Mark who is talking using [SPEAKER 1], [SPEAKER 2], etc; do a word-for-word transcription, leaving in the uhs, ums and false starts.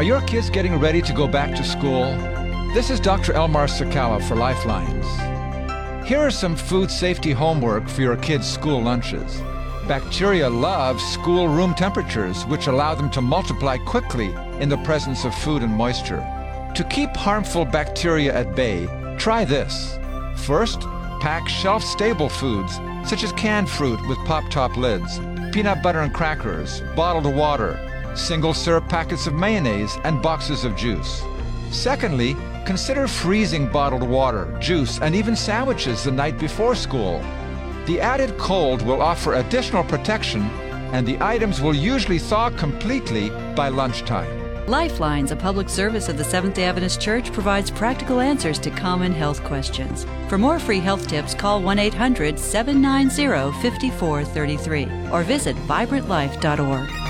[SPEAKER 1] Are your kids getting ready to go back to school? This is Doctor Elmar Sakala for Lifelines. Here are some food safety homework for your kids' school lunches. Bacteria love school room temperatures, which allow them to multiply quickly in the presence of food and moisture. To keep harmful bacteria at bay, try this. First, pack shelf-stable foods, such as canned fruit with pop-top lids, peanut butter and crackers, bottled water, single-serve packets of mayonnaise, and boxes of juice. Secondly, consider freezing bottled water, juice, and even sandwiches the night before school. The added cold will offer additional protection, and the items will usually thaw completely by lunchtime.
[SPEAKER 2] Lifelines, a public service of the Seventh-day Adventist Church, provides practical answers to common health questions. For more free health tips, call one eight hundred, seven nine zero, five four three three or visit vibrant life dot org.